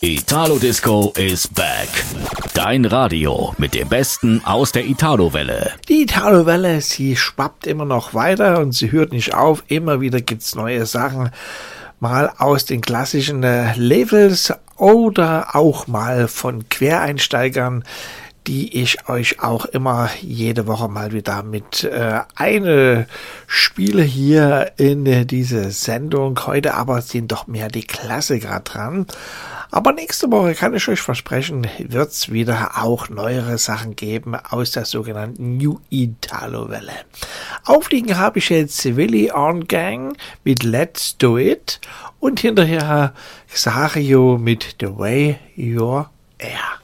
Italo Disco is back. Dein Radio mit dem Besten aus der Italo-Welle. Die Italo-Welle, sie schwappt immer noch weiter und sie hört nicht auf. Immer wieder gibt's neue Sachen. Mal aus den klassischen Labels oder auch mal von Quereinsteigern, die ich euch auch immer jede Woche mal wieder mit eine spiele hier in diese Sendung. Heute aber sind doch mehr die Klassiker dran. Aber nächste Woche, kann ich euch versprechen, wird's wieder auch neuere Sachen geben aus der sogenannten New Italo-Welle. Aufliegen habe ich jetzt Willy on Gang mit Let's Do It und hinterher Xario mit The Way Your Air.